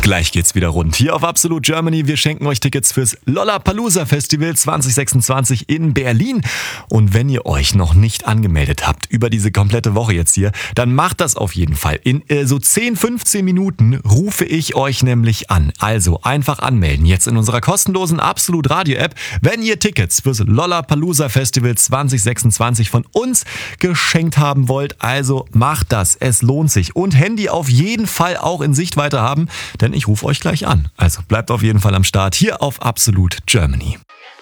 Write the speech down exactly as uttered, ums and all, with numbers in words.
Gleich geht's wieder rund. Hier auf Absolut Germany. Wir schenken euch Tickets fürs Lollapalooza Festival zwanzig sechsundzwanzig in Berlin. Und wenn ihr euch noch nicht angemeldet habt über diese komplette Woche jetzt hier, dann macht das auf jeden Fall. In äh, so zehn, fünfzehn Minuten rufe ich euch nämlich an. Also einfach anmelden. Jetzt in unserer kostenlosen Absolut Radio App. Wenn ihr Tickets fürs Lollapalooza Festival zwanzig sechsundzwanzig von uns geschenkt haben wollt, also macht das. Es lohnt sich. Und Handy auf jeden Fall auch in Sichtweite haben, denn ich rufe euch gleich an. Also bleibt auf jeden Fall am Start hier auf Absolut Germany.